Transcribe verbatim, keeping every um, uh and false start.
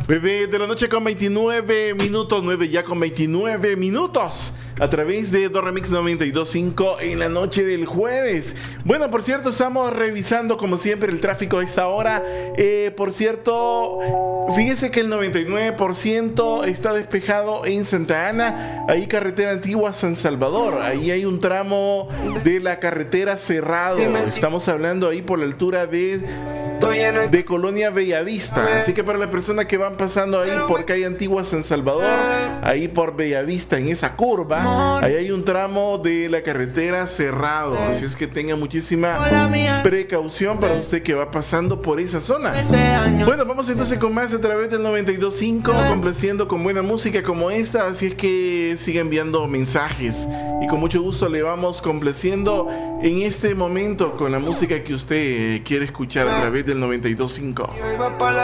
nueve de la noche con veintinueve minutos, nueve ya con veintinueve minutos. A través de Do Remix noventa y dos punto cinco en la noche del jueves. Bueno, por cierto, estamos revisando como siempre el tráfico a esta hora. Eh, por cierto, fíjese que el noventa y nueve por ciento está despejado en Santa Ana. Ahí carretera antigua San Salvador. Ahí hay un tramo de la carretera cerrado. Estamos hablando ahí por la altura de... de Colonia Bellavista. Así que para las personas que van pasando ahí por calle Antigua San Salvador, ahí por Bellavista, en esa curva, ahí hay un tramo de la carretera cerrado. Así es que tenga muchísima precaución para usted que va pasando por esa zona. Bueno, vamos entonces con más a través del noventa y dos punto cinco, complaciendo con buena música como esta. Así es que siga enviando mensajes y con mucho gusto le vamos complaciendo en este momento con la música que usted quiere escuchar a través del noventa y dos punto cinco.